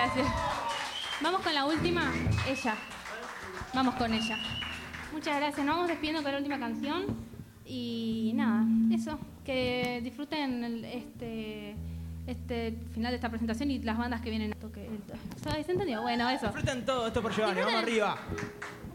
gracias. Vamos con la última, ella. Vamos con ella. Muchas gracias. Nos vamos despidiendo con la última canción. Y nada, eso. Que disfruten este final de esta presentación y las bandas que vienen a toque. ¿Se entendió? Bueno, eso. Disfruten todo esto por Giovanni. Vamos arriba.